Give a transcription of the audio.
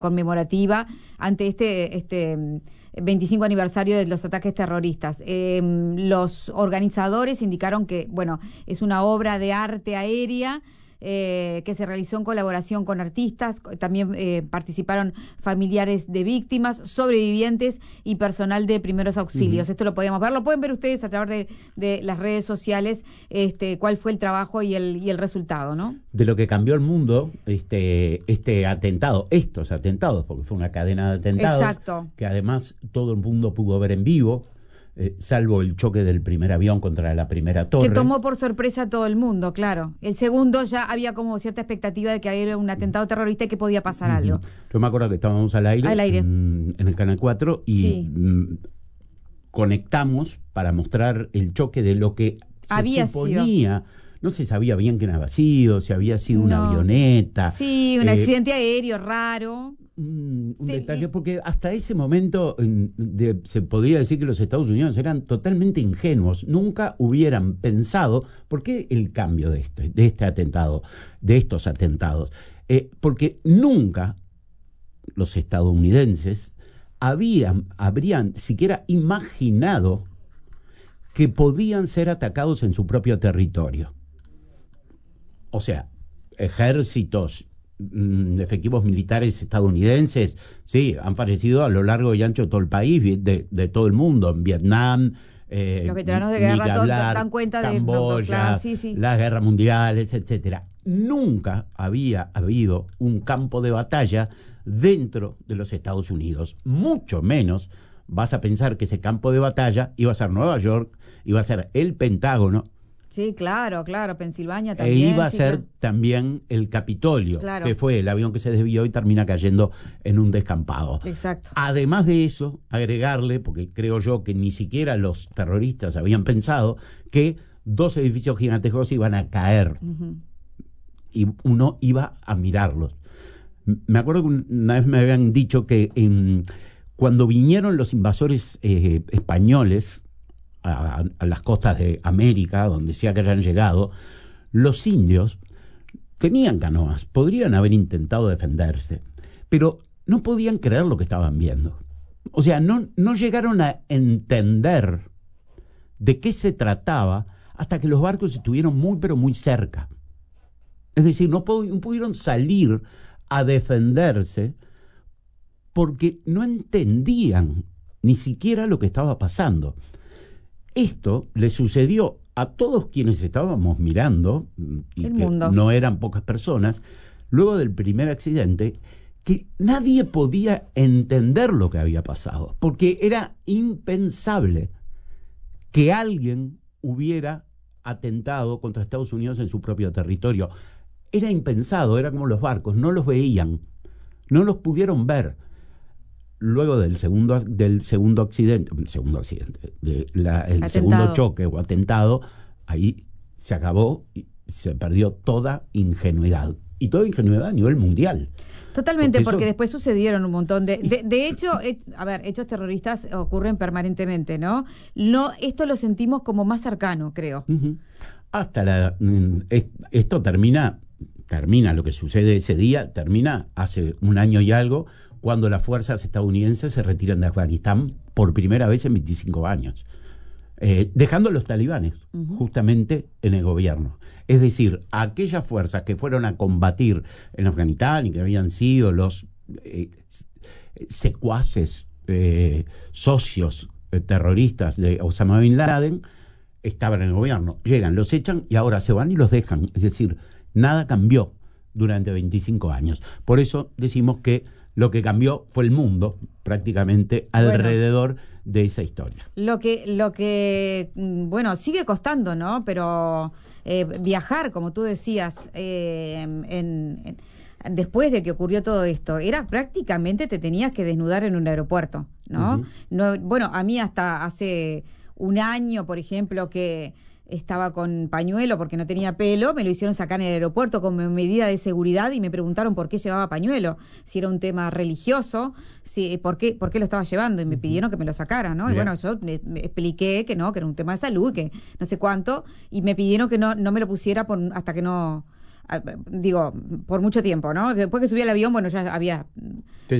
conmemorativa ante este 25 aniversario de los ataques terroristas. Los organizadores indicaron que, bueno, es una obra de arte aérea que se realizó en colaboración con artistas, también participaron familiares de víctimas, sobrevivientes y personal de primeros auxilios. Esto lo podemos ver, lo pueden ver ustedes a través de las redes sociales, cuál fue el trabajo y el resultado, ¿no? De lo que cambió el mundo, este atentado, estos atentados, porque fue una cadena de atentados. Exacto. Que además todo el mundo pudo ver en vivo, salvo el choque del primer avión contra la primera torre. Que tomó por sorpresa a todo el mundo, claro. El segundo ya había como cierta expectativa de que era un atentado terrorista y que podía pasar algo. Yo me acuerdo que estábamos al aire. En el Canal 4 y sí. Conectamos para mostrar el choque de lo que se suponía. No se sabía bien quién había sido, si había sido una avioneta. Sí, un accidente aéreo raro. Un detalle, porque hasta ese momento se podía decir que los Estados Unidos eran totalmente ingenuos, nunca hubieran pensado, ¿por qué el cambio de este atentado, de estos atentados? Porque nunca los estadounidenses habrían siquiera imaginado que podían ser atacados en su propio territorio. O sea, ejércitos, efectivos militares estadounidenses, sí, han fallecido a lo largo y ancho de todo el país, de todo el mundo, en Vietnam, los veteranos de guerra dan cuenta Camboya, las guerras mundiales, etcétera. Nunca había habido un campo de batalla dentro de los Estados Unidos, mucho menos vas a pensar que ese campo de batalla iba a ser Nueva York, iba a ser el Pentágono. Sí, claro, Pensilvania también. E iba a ser también el Capitolio, que fue el avión que se desvió y termina cayendo en un descampado. Exacto. Además de eso, agregarle, porque creo yo que ni siquiera los terroristas habían pensado, que 2 edificios gigantescos iban a caer. Y uno iba a mirarlos. Me acuerdo que una vez me habían dicho que cuando vinieron los invasores españoles a las costas de América, donde sea que hayan llegado, los indios tenían canoas, podrían haber intentado defenderse, pero no podían creer lo que estaban viendo. O sea, no llegaron a entender de qué se trataba hasta que los barcos estuvieron muy, pero muy cerca. Es decir, no pudieron salir a defenderse porque no entendían ni siquiera lo que estaba pasando. Esto le sucedió a todos quienes estábamos mirando, y que no eran pocas personas, luego del primer accidente, que nadie podía entender lo que había pasado, porque era impensable que alguien hubiera atentado contra Estados Unidos en su propio territorio. Era impensado, era como los barcos, no los veían, no los pudieron ver. Luego del segundo accidente, el segundo choque o atentado, ahí se acabó y se perdió toda ingenuidad. Y toda ingenuidad a nivel mundial. Totalmente, porque después sucedieron un montón de hecho, hechos terroristas ocurren permanentemente, ¿no? Esto lo sentimos como más cercano, creo. Esto termina lo que sucede ese día, termina hace un año y algo, cuando las fuerzas estadounidenses se retiran de Afganistán por primera vez en 25 años, dejando a los talibanes justamente en el gobierno. Es decir, aquellas fuerzas que fueron a combatir en Afganistán y que habían sido los secuaces, socios terroristas de Osama Bin Laden, estaban en el gobierno. Llegan, los echan y ahora se van y los dejan. Es decir, nada cambió durante 25 años. Por eso decimos que lo que cambió fue el mundo, prácticamente, alrededor de esa historia. Lo que sigue costando, ¿no? Pero viajar, como tú decías, después de que ocurrió todo esto, era prácticamente te tenías que desnudar en un aeropuerto, ¿no? A mí hasta hace un año, por ejemplo, que estaba con pañuelo porque no tenía pelo, me lo hicieron sacar en el aeropuerto como medida de seguridad y me preguntaron por qué llevaba pañuelo, si era un tema religioso, por qué lo estaba llevando, y me pidieron que me lo sacara, ¿no? Bien. Y yo me expliqué que no, que era un tema de salud, que no sé cuánto, y me pidieron que no me lo pusiera hasta que no, por mucho tiempo, ¿no? Después que subí al avión, ya había